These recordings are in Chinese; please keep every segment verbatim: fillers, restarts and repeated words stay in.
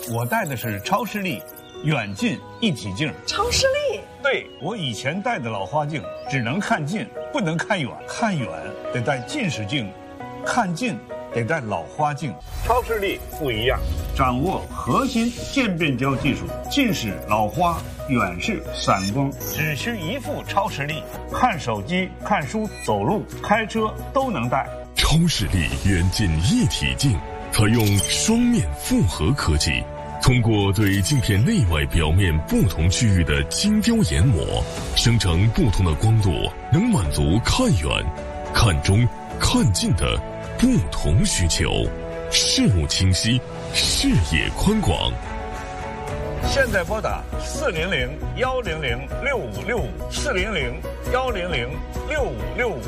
我戴的是超视力远近一体镜。 超视力？ 对，我以前戴的老花镜只能看近，不能看远，看远得戴近视镜，看近得戴老花镜。超视力不一样，掌握核心渐变焦技术，近视、老花、远视、散光，只需一副超视力，看手机、看书、走路、开车都能戴。 超视力远近一体镜采用双面复合科技，通过对镜片内外表面不同区域的精雕研磨，生成不同的光度，能满足看远、看中、看近的不同需求，视物清晰，视野宽广。 现在拨打四零零幺零零六五六五，四零零幺零零六五六五。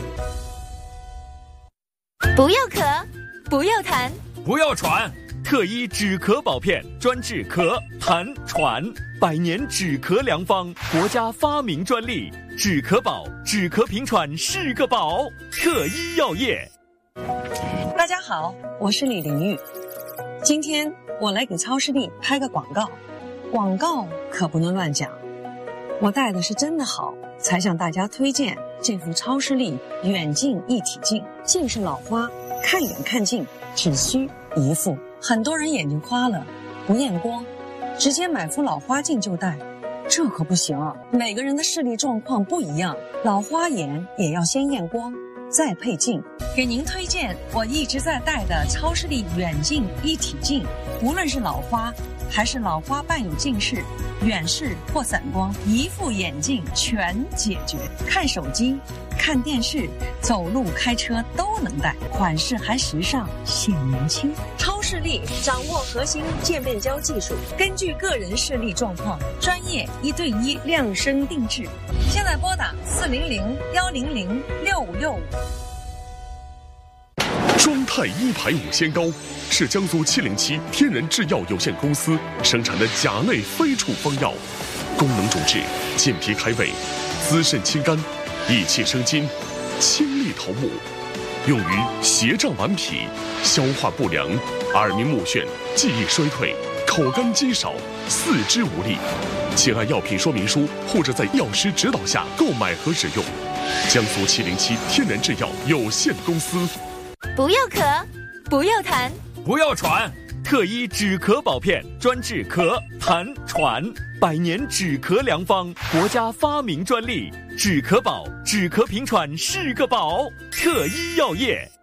不要咳，不要痰， 不要喘。特医止咳宝片专治咳、痰、喘，百年止咳良方，国家发明专利。止咳宝，止咳平喘是个宝。特医药业。 大家好，我是李玲玉。今天我来给超视力拍个广告，广告可不能乱讲。我戴的是真的好，才向大家推荐这副超视力远近一体镜。近视老花，看远看近只需一副。很多人眼睛花了，不验光，直接买副老花镜就戴，这可不行啊！每个人的视力状况不一样，老花眼也要先验光，再配镜。给您推荐我一直在戴的超视力远近一体镜，无论是老花还是老花伴有近视、远视或散光，一副眼镜全解决。看手机、看电视、走路、开车都能戴，款式还时尚，显年轻。超视力掌握核心渐变焦技术，根据个人视力状况，专业一对一量身定制。现在拨打四零零幺零零六五六五。 庄泰一排五仙膏是江苏七零七天人制药有限公司生产的甲类非处方药，功能主治健脾开胃、滋肾清肝、益气生津、清利头目，用于斜胀顽皮、消化不良、耳鸣目眩、记忆衰退、口干肌少、四肢无力。请按药品说明书或者在药师指导下购买和使用。江苏七零七天人制药有限公司。 不要咳，不要痰， 不要喘。特医止咳宝片专治咳、痰、喘，百年止咳良方，国家发明专利。止咳宝，止咳平喘是个宝。特医药业。